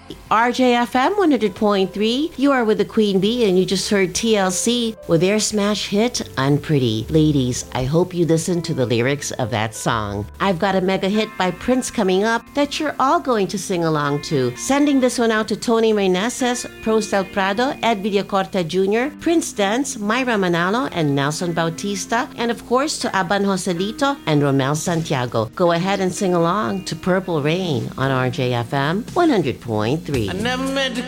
RJFM 100.3. You are with the Queen Bee, and you just heard TLC with their smash hit, Unpretty. Ladies, I hope you listened to the lyrics of that song. I've got a mega hit by Prince coming up that you're all going to sing along to. Sending this one out to Tony Meneses, Prostel Prado, Ed Villacorta Jr., Prince Dance, Myra Manalo, and Nelson Bautista, and of course to Aban Joselito and Romel Santiago. Go ahead and sing along to Purple Rain on RJFM 100.3. I never meant to